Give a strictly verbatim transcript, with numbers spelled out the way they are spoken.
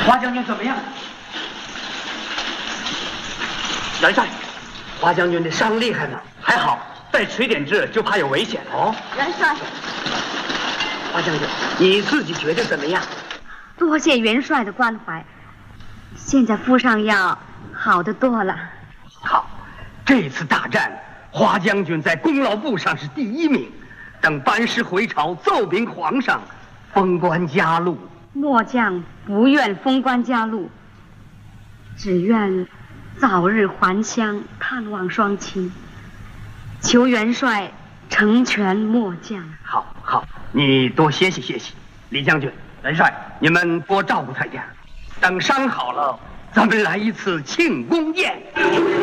华将军怎么样？元帅，华将军的伤厉害吗？还好，再迟点治就怕有危险哦。 元帅， 华将军，你自己觉得怎么样？ 多谢元帅的关怀，现在敷上药，好得多了。 好，这次大战，华将军在功劳簿上是第一名。等班师回朝，奏禀皇上，封官加禄。 末将不愿封官加禄，只愿早日还乡探望双亲，求元帅成全末将。 好，好，你多歇息歇息。李将军，元帅，你们多照顾他一点。等伤好了，咱们来一次庆功宴。